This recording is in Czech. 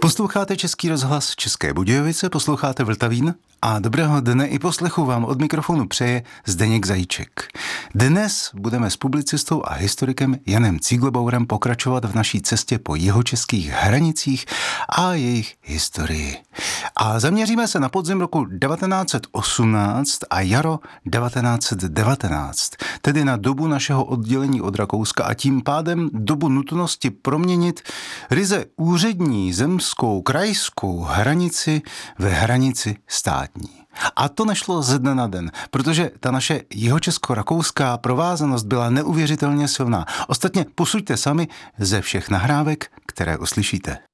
Posloucháte Český rozhlas České Budějovice, posloucháte Vltavín a dobrého dne i poslechu vám od mikrofonu přeje Zdeněk Zajíček. Dnes budeme s publicistou a historikem Janem Cíglebourem pokračovat v naší cestě po jihočeských hranicích a jejich historii. A zaměříme se na podzim roku 1918 a jaro 1919, tedy na dobu našeho oddělení od Rakouska a tím pádem dobu nutnosti proměnit ryze úřední zemskou krajskou hranici ve hranici státní. A to nešlo ze dne na den, protože ta naše jihočesko-rakouská provázanost byla neuvěřitelně silná. Ostatně posuďte sami ze všech nahrávek, které uslyšíte.